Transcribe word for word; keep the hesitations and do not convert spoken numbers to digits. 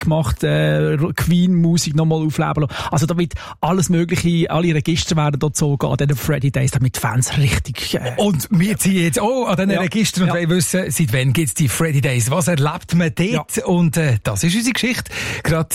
gemacht, äh, Queen-Musik nochmal aufleben lassen. Also da wird alles Mögliche, alle Register werden dort so gehen, an diesen Friday Days, damit die Fans richtig... Äh, und wir ziehen jetzt auch an diesen ja. Registern und ja. wollen wissen, seit wann gibt es die Friday Days? Was erlebt man dort? Ja. Und äh, das ist unsere Geschichte. Gerade